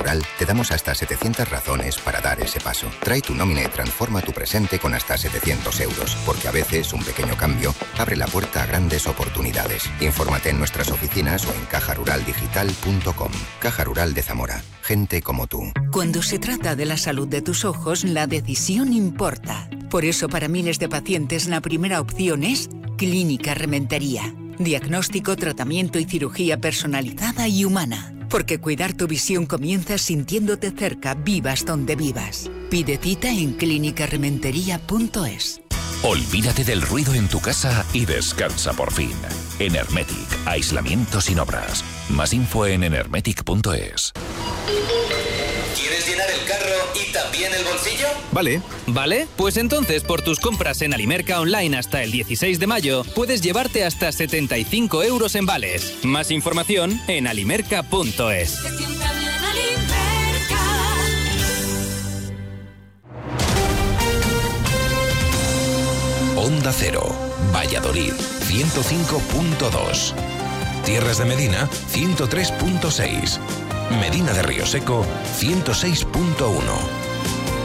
Rural te damos hasta 700 razones para dar ese paso. Trae tu nómina y transforma tu presente con hasta 700 euros, porque a veces un pequeño cambio abre la puerta a grandes oportunidades. Infórmate en nuestras oficinas o en cajaruraldigital.com. Caja Rural de Zamora. Gente como tú. Cuando se trata de la salud de tus ojos, la decisión importa. Por eso, para miles de pacientes, la primera opción es Clínica Rementería. Diagnóstico, tratamiento y cirugía personalizada y humana. Porque cuidar tu visión comienza sintiéndote cerca, vivas donde vivas. Pide cita en clinicarementería.es. Olvídate del ruido en tu casa y descansa por fin. Enermetic, aislamiento sin obras. Más info en enermetic.es. ¿Quieres llenar el carro y también el bolsillo? ¿Vale? Pues entonces, por tus compras en Alimerca Online hasta el 16 de mayo, puedes llevarte hasta 75 euros en vales. Más información en alimerca.es. Onda Cero, Valladolid, 105.2. Tierras de Medina, 103.6. Medina de Río Seco, 106.1.